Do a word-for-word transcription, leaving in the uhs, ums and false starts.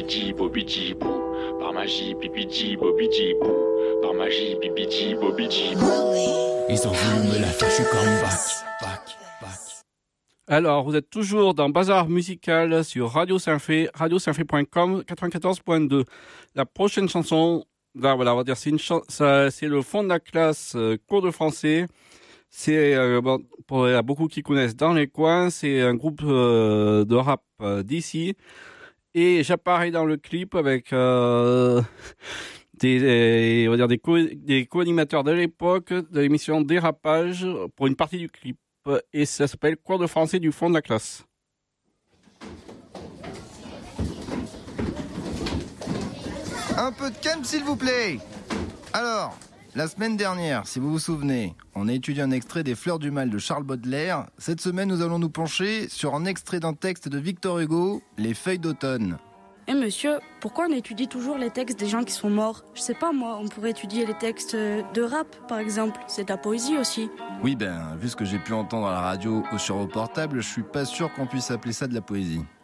bibidi bobidi bou. Par magie, bibidi bobidi bou. Par magie, bibidi bobidi bou. Ils ont voulu me la faire, je suis comme back, back, back. Alors, vous êtes toujours dans Bazar Musical sur Radio Saint-Fé, radio saint fé point com, quatre-vingt-quatorze point deux. La prochaine chanson, là, voilà, on va dire, c'est une chan- ça, c'est le fond de la classe, euh, cours de français. C'est, euh, bon, pour il y a beaucoup qui connaissent Dans les coins, c'est un groupe euh, de rap euh, d'ici. Et j'apparais dans le clip avec euh, des, des, on va dire des, co- des co-animateurs de l'époque de l'émission Dérapage pour une partie du clip. Et ça s'appelle Cours de français du fond de la classe. Un peu de calme, s'il vous plaît. Alors, la semaine dernière, si vous vous souvenez, on a étudié un extrait des Fleurs du Mal de Charles Baudelaire. Cette semaine, nous allons nous pencher sur un extrait d'un texte de Victor Hugo, Les Feuilles d'automne. Eh monsieur, pourquoi on étudie toujours les textes des gens qui sont morts? Je sais pas moi, on pourrait étudier les textes de rap par exemple, c'est de la poésie aussi. Oui, ben, vu ce que j'ai pu entendre à la radio ou sur vos portables, je suis pas sûr qu'on puisse appeler ça de la poésie.